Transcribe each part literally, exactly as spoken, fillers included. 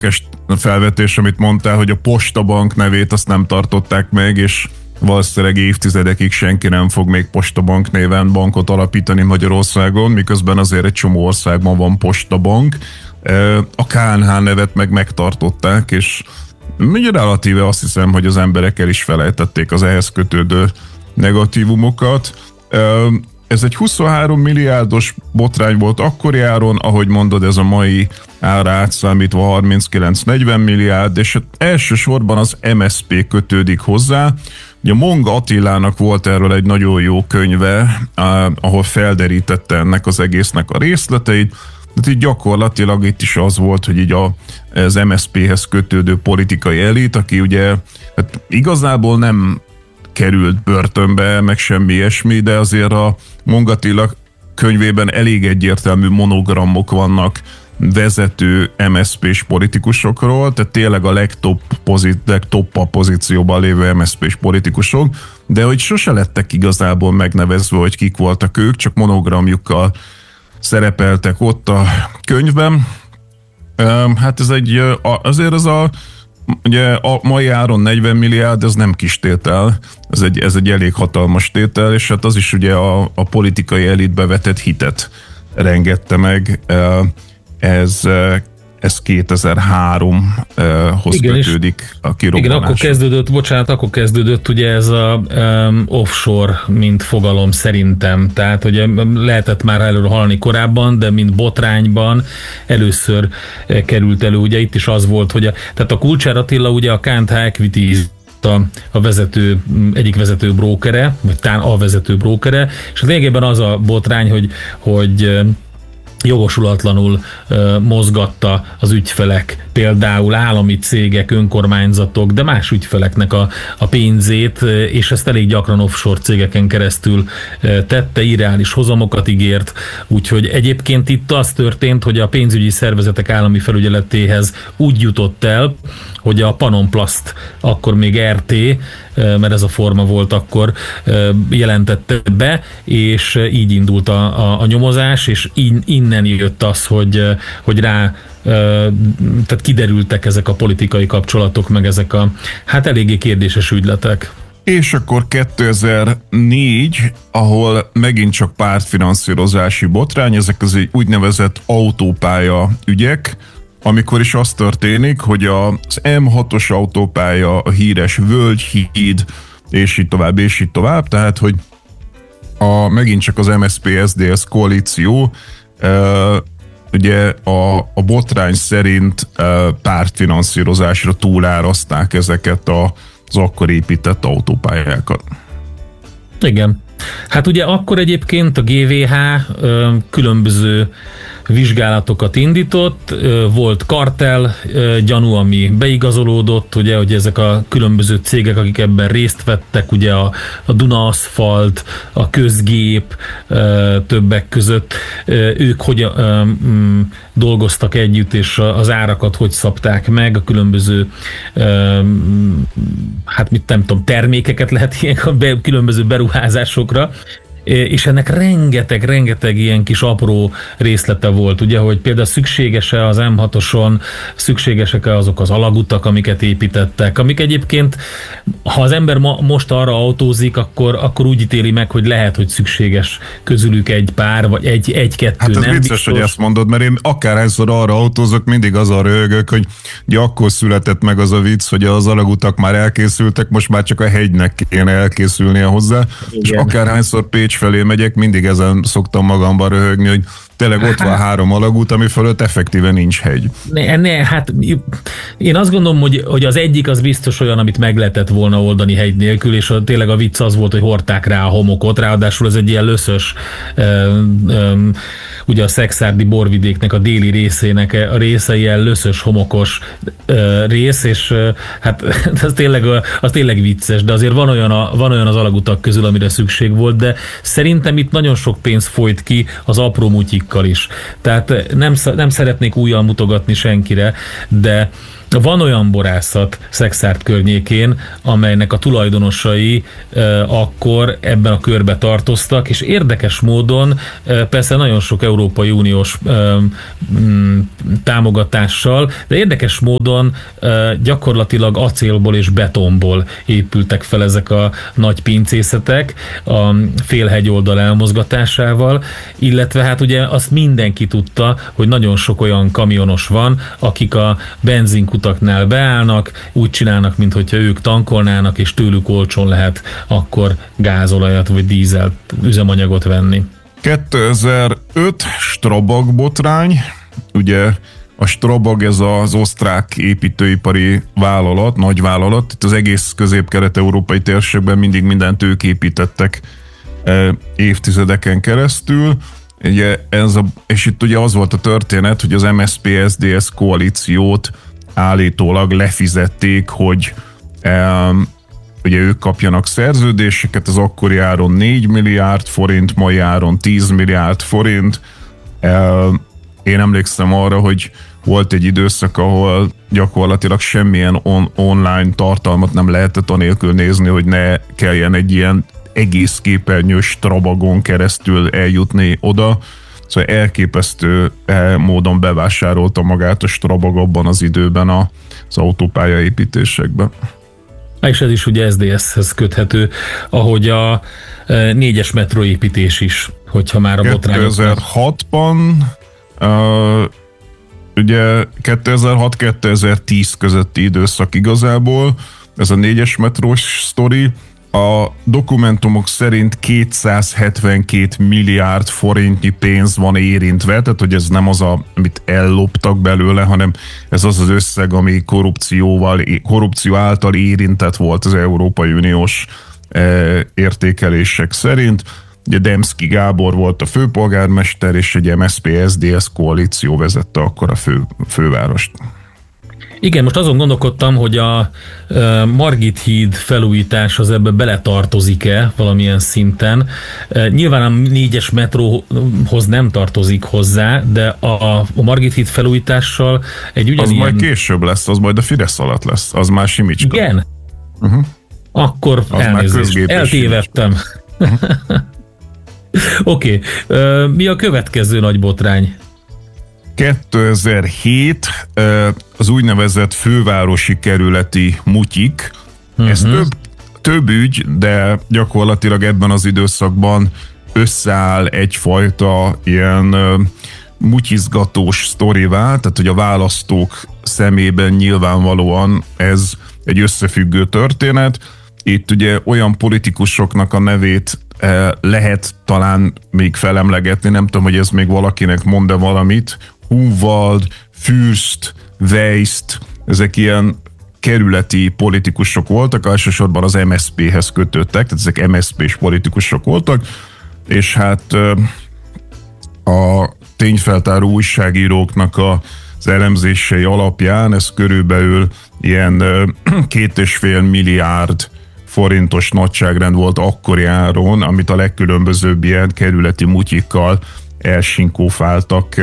felvetés, amit mondtál, hogy a Postabank nevét azt nem tartották meg, és valószínűleg évtizedekig senki nem fog még Postabank néven bankot alapítani Magyarországon, miközben azért egy csomó országban van Postabank. A ká en há nevet meg megtartották, és relatíve azt hiszem, hogy az emberek el is felejtették az ehhez kötődő negatívumokat. Ez egy huszonhárom milliárdos botrány volt akkori áron, ahogy mondod, ez a mai ára átszámítva harminckilenc-negyven milliárd, és elsősorban az em es zé pé kötődik hozzá. Ugye Monga Attilának volt erről egy nagyon jó könyve, ahol felderítette ennek az egésznek a részleteit. De így gyakorlatilag itt is az volt, hogy így a, az em es zé péhez kötődő politikai elit, aki ugye hát igazából nem került börtönbe, meg semmi ilyesmi, de azért a Monga Attila könyvében elég egyértelmű monogramok vannak vezető em es zé pés politikusokról, tehát tényleg a legtopp, pozit, legtoppabb pozícióban lévő em es zé pés politikusok, de hogy sose lettek igazából megnevezve, hogy kik voltak ők, csak monogramjukkal szerepeltek ott a könyvben. Hát ez egy, azért az a, ugye a mai áron negyven milliárd, ez nem kis tétel, ez egy, ez egy elég hatalmas tétel, és hát az is ugye a, a politikai elitbe vetett hitet rengette meg. Ez, ez kétezer-háromhoz kötődik a kirobbanás. Igen, akkor kezdődött, bocsánat, akkor kezdődött ugye ez a um, offshore, mint fogalom szerintem. Tehát ugye lehetett már előre hallani korábban, de mint botrányban először került elő. Ugye itt is az volt, hogy a, tehát a Kulcsár Attila ugye a ká en há Equities A, a vezető, egyik vezető brókere, vagy talán a vezető brókere, és lényegében az a botrány, hogy, hogy jogosulatlanul uh, mozgatta az ügyfelek, például állami cégek, önkormányzatok, de más ügyfeleknek a, a pénzét, és ezt elég gyakran offshore cégeken keresztül uh, tette, irreális hozamokat ígért, úgyhogy egyébként itt az történt, hogy a pénzügyi szervezetek állami felügyeletéhez úgy jutott el, hogy a Panonplast, akkor még er té, mert ez a forma volt akkor, jelentette be, és így indult a, a, a nyomozás, és in, innen jött az, hogy, hogy rá tehát kiderültek ezek a politikai kapcsolatok, meg ezek a hát eléggé kérdéses ügyletek. És akkor kétezer-négy, ahol megint csak pártfinanszírozási botrány, ezek az úgynevezett autópálya ügyek, amikor is az történik, hogy az em hatos autópálya, a híres Völgyhíd, és így tovább, és így tovább, tehát, hogy a, megint csak az em es zé pé es zé dé es koalíció e, ugye a, a botrány szerint e, pártfinanszírozásra túláraszták ezeket a, az akkor épített autópályákat. Igen. Hát ugye akkor egyébként a gé vé há ö, különböző vizsgálatokat indított, volt kartel gyanú, ami beigazolódott, ugye, hogy ezek a különböző cégek, akik ebben részt vettek, ugye a, a Duna Aszfalt, a Közgép többek között, ők hogy dolgoztak együtt, és az árakat hogy szabták meg, a különböző hát mit nem tudom, termékeket lehet ilyen különböző beruházásokra, és ennek rengeteg, rengeteg ilyen kis apró részlete volt, ugye, hogy például szükséges-e az em hatoson, szükségesek-e azok az alagutak, amiket építettek, amik egyébként, ha az ember ma, most arra autózik, akkor, akkor úgy ítéli meg, hogy lehet, hogy szükséges közülük egy pár, vagy egy, egy-kettő. Hát ez nem vicces, biztos. hogy ezt mondod, mert én akárhányszor arra autózok, mindig azon röhögök, hogy ugye akkor született meg az a vicc, hogy az alagutak már elkészültek, most már csak a hegynek kéne elkészülnie hozzá, igen. És akárhányszor Pécs felé megyek, mindig ezen szoktam magamban röhögni, hogy tényleg ott van három alagút, ami fölött effektíven nincs hegy. Ne, ne, hát én azt gondolom, hogy, hogy az egyik az biztos olyan, amit meg lehetett volna oldani hegy nélkül, és a, tényleg a vicc az volt, hogy hordták rá a homokot, ráadásul ez egy ilyen löszös, um, um, ugye a szekszárdi borvidéknek a déli részének a része ilyen löszös, homokos uh, rész, és uh, hát az tényleg, az tényleg vicces, de azért van olyan, a, van olyan az alagutak közül, amire szükség volt, de szerintem itt nagyon sok pénz folyt ki az apró mutyikkal is. Tehát nem, nem szeretnék újjal mutogatni senkire, de Van olyan borászat Szekszárd környékén, amelynek a tulajdonosai e, akkor ebben a körbe tartoztak, és érdekes módon e, persze nagyon sok Európai Uniós e, m, támogatással, de érdekes módon e, gyakorlatilag acélból és betonból épültek fel ezek a nagy pincészetek a félhegyoldal elmozgatásával, illetve hát ugye azt mindenki tudta, hogy nagyon sok olyan kamionos van, akik a benzinkutaknál beállnak, úgy csinálnak, mintha ők tankolnának, és tőlük olcsón lehet akkor gázolajat vagy dízelt üzemanyagot venni. kétezer-öt Strabag botrány, ugye a Strabag ez az osztrák építőipari vállalat, nagy vállalat, itt az egész közép-kelet-európai térségben mindig mindent ők építettek évtizedeken keresztül. Ugye ez a, és itt ugye az volt a történet, hogy az em es zé pé es dé es koalíciót állítólag lefizették, hogy um, ugye ők kapjanak szerződéseket, az akkori áron négy milliárd forint, mai áron tíz milliárd forint. Um, én emlékszem arra, hogy volt egy időszak, ahol gyakorlatilag semmilyen on- online tartalmat nem lehetett anélkül nézni, hogy ne kelljen egy ilyen egész képernyős Strabagon keresztül eljutni oda. Szóval elképesztő módon bevásárolta magát a Strabag abban az időben az autópálya építésekben. És ez is ugye es dé es-hez köthető, ahogy a négyes metróépítés is, hogyha már a botrányok... kétezer-hatban uh, ugye kétezer-hat-kétezer-tíz közötti időszak igazából, ez a négyes metrós sztori. A dokumentumok szerint kétszázhetvenkét milliárd forintnyi pénz van érintve, tehát hogy ez nem az, a, amit elloptak belőle, hanem ez az az összeg, ami korrupcióval, korrupció által érintett volt az Európai Uniós e, értékelések szerint. Ugye Demszky Gábor volt a főpolgármester, és egy em es zé pé es dé es koalíció vezette akkor a fő, fővárost. Igen, most azon gondolkodtam, hogy a Margit híd felújítás az ebbe beletartozik-e valamilyen szinten. Nyilván a négyes metróhoz nem tartozik hozzá, de a, a Margit híd felújítással egy ugyanilyen... Az majd később lesz, az majd a Fidesz alatt lesz, az már Simicska. Igen? Uh-huh. Akkor az elnézést, eltévedtem. Uh-huh. Oké, okay. Mi a következő nagy botrány? kétezer-hét az úgynevezett fővárosi kerületi mutyik. Uh-huh. Ez több, több ügy, de gyakorlatilag ebben az időszakban összeáll egyfajta ilyen mutyizgatós sztorivá, tehát hogy a választók szemében nyilvánvalóan ez egy összefüggő történet. Itt ugye olyan politikusoknak a nevét lehet talán még felemlegetni, nem tudom, hogy ez még valakinek mond-e valamit. Huwald, Fürst, Weist, ezek ilyen kerületi politikusok voltak, elsősorban az em es zé péhez kötöttek, tehát ezek em es zé pés politikusok voltak, és hát a tényfeltáró újságíróknak az elemzései alapján ez körülbelül ilyen két és fél milliárd forintos nagyságrend volt akkori áron, amit a legkülönbözőbb ilyen kerületi mutyikkal elsinkófáltak,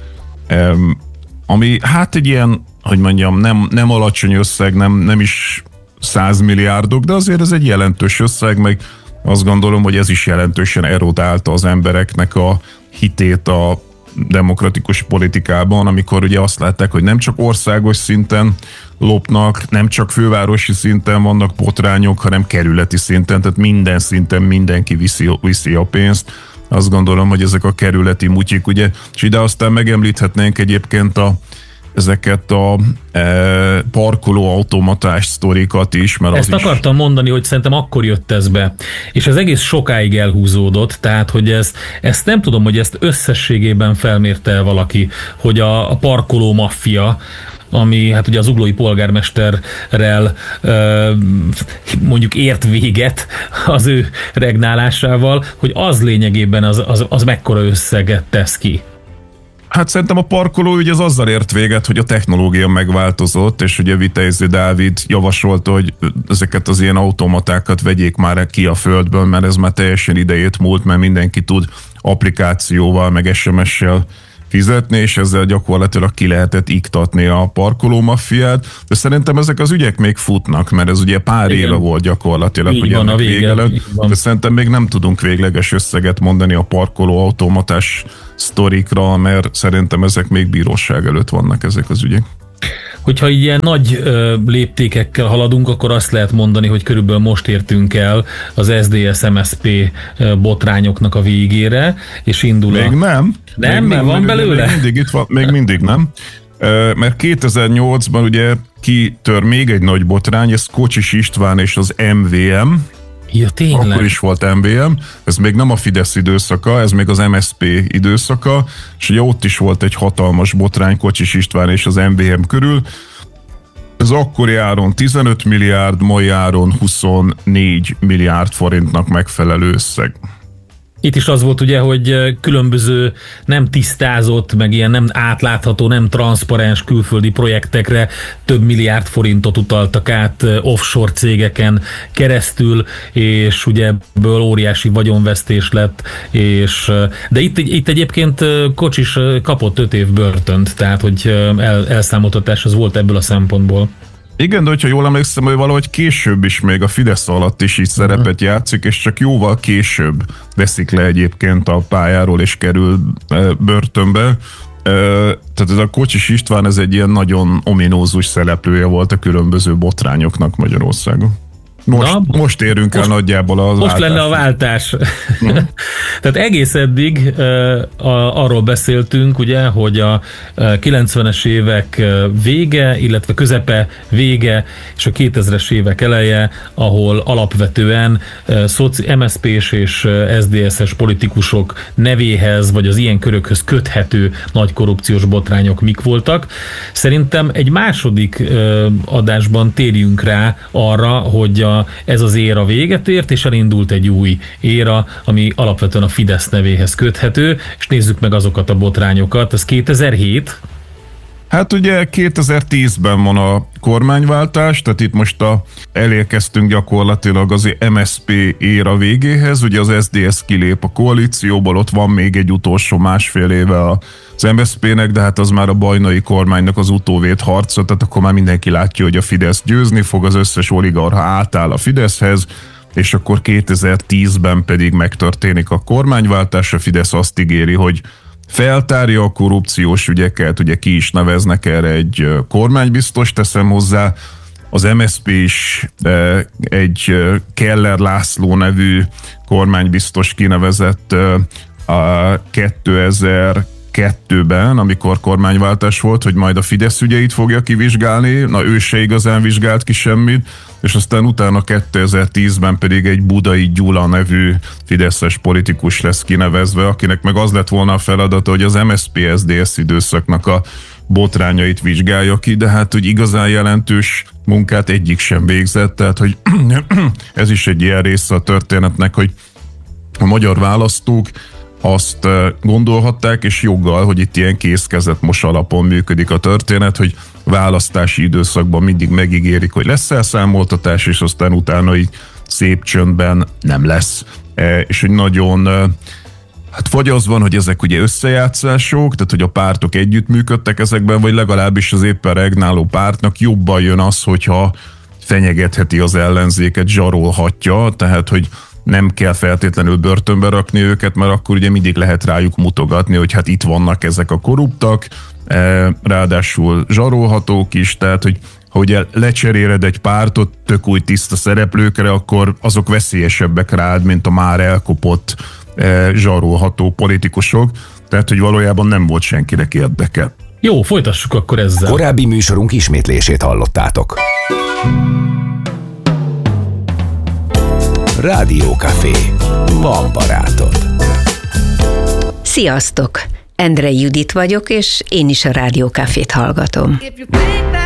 ami hát egy ilyen, hogy mondjam, nem, nem alacsony összeg, nem, nem is százmilliárdok, de azért ez egy jelentős összeg, meg azt gondolom, hogy ez is jelentősen erodálta az embereknek a hitét a demokratikus politikában, amikor ugye azt látták, hogy nem csak országos szinten lopnak, nem csak fővárosi szinten vannak botrányok, hanem kerületi szinten, tehát minden szinten mindenki viszi, viszi a pénzt. Azt gondolom, hogy ezek a kerületi mutyik, ugye, és ide aztán megemlíthetnénk egyébként a, ezeket a e, parkolóautomatás sztorikat is, mert Ezt az akartam is... mondani, hogy szerintem akkor jött ez be, és ez egész sokáig elhúzódott, tehát, hogy ez, ezt nem tudom, hogy ezt összességében felmérte el valaki, hogy a, a parkoló maffia, ami hát ugye az zuglói polgármesterrel mondjuk ért véget az ő regnálásával, hogy az lényegében az, az, az mekkora összeget tesz ki. Hát szerintem a parkolóügy az azzal ért véget, hogy a technológia megváltozott, és ugye Vitézi Dávid javasolta, hogy ezeket az ilyen automatákat vegyék már ki a földből, mert ez már teljesen idejét múlt, mert mindenki tud applikációval, meg es em es-sel fizetni, és ezzel gyakorlatilag ki lehetett iktatni a parkoló maffiát, de szerintem ezek az ügyek még futnak, mert ez ugye pár Igen. éve volt gyakorlatilag, hogy ennek vége lett, de szerintem még nem tudunk végleges összeget mondani a parkoló automatás sztorikra, mert szerintem ezek még bíróság előtt vannak ezek az ügyek. Hogyha ilyen nagy ö, léptékekkel haladunk, akkor azt lehet mondani, hogy körülbelül most értünk el az es dé es em es pé botrányoknak a végére, és indul még a... Nem. Nem? Még, még van belőle? Még mindig itt van, még mindig nem. Mert kétezer-nyolcban ugye kitör még egy nagy botrány, ez Kocsis István és az em vé em. Ja, tényleg? Akkor is volt em vé em, ez még nem a Fidesz időszaka, ez még az em es zé pé időszaka, és ugye ott is volt egy hatalmas botrány Kocsis István és az em vé em körül. Ez akkori áron tizenöt milliárd, mai áron huszonnégy milliárd forintnak megfelelő összeg. Itt is az volt ugye, hogy különböző nem tisztázott, meg ilyen nem átlátható, nem transzparens külföldi projektekre több milliárd forintot utaltak át offshore cégeken keresztül, és ugye ebből óriási vagyonvesztés lett, és, de itt, itt egyébként Kocsis kapott öt év börtönt, tehát hogy el, elszámoltatás az volt ebből a szempontból. Igen, de hogyha jól emlékszem, hogy valahogy később is még a Fidesz alatt is így szerepet játszik, és csak jóval később veszik le egyébként a pályáról, és kerül börtönbe. Tehát ez a Kocsis István, ez egy ilyen nagyon ominózus szereplője volt a különböző botrányoknak Magyarországon. Most, Na, most érünk most, el nagyjából az Most váltás. lenne a váltás. Mm. Tehát egész eddig uh, a, arról beszéltünk, ugye, hogy a uh, kilencvenes évek vége, illetve közepe vége, és a kétezres évek eleje, ahol alapvetően uh, em es zé pés és uh, es dé es-es politikusok nevéhez, vagy az ilyen körökhöz köthető nagy korrupciós botrányok mik voltak. Szerintem egy második uh, adásban térjünk rá arra, hogy a ez az éra véget ért, és elindult egy új éra, ami alapvetően a Fidesz nevéhez köthető, és nézzük meg azokat a botrányokat. Ez kétezer-hét. Hát ugye kétezer-tízben van a kormányváltás, tehát itt most a, elérkeztünk gyakorlatilag az em es zé pé éra végéhez, ugye az es dé es kilép a koalícióból, ott van még egy utolsó másfél éve az em es zé pének, de hát az már a bajnai kormánynak az utóvét harca, tehát akkor már mindenki látja, hogy a Fidesz győzni fog, az összes oligarcha átáll a Fideszhez, és akkor kétezer-tízben pedig megtörténik a kormányváltás, a Fidesz azt ígéri, hogy feltárja a korrupciós ügyeket, ugye ki is neveznek erre egy kormánybiztos, teszem hozzá, az em es zé pé is egy Keller László nevű kormánybiztos kinevezett a kétezer-kettőben, amikor kormányváltás volt, hogy majd a Fidesz ügyeit fogja kivizsgálni, na ő se igazán vizsgált ki semmit, és aztán utána kétezer-tízben pedig egy Budai Gyula nevű fideszes politikus lesz kinevezve, akinek meg az lett volna a feladata, hogy az em es zé pé es dé es időszaknak a botrányait vizsgálja ki, de hát hogy igazán jelentős munkát egyik sem végzett, tehát hogy ez is egy ilyen része a történetnek, hogy a magyar választók azt gondolhatták, és joggal, hogy itt ilyen kézkezetmos alapon működik a történet, hogy választási időszakban mindig megígérik, hogy lesz elszámoltatás, és aztán utána így szép csöndben nem lesz. És hogy nagyon, hát vagy az van, hogy ezek ugye összejátszások, tehát hogy a pártok együttműködtek ezekben, vagy legalábbis az éppen regnáló pártnak jobban jön az, hogyha fenyegetheti az ellenzéket, zsarolhatja, tehát hogy nem kell feltétlenül börtönbe rakni őket, mert akkor ugye mindig lehet rájuk mutogatni, hogy hát itt vannak ezek a korruptak, ráadásul zsarolhatók is, tehát hogy ha ugye lecseréled egy pártot tök új tiszta szereplőkre, akkor azok veszélyesebbek rád, mint a már elkopott zsarolható politikusok, tehát hogy valójában nem volt senkinek érdeke. Jó, folytassuk akkor ezzel. Korábbi műsorunk ismétlését hallottátok. Rádiókafé. Van barátod. Sziasztok! Endrei Judit vagyok, és én is a Rádiókafét hallgatom.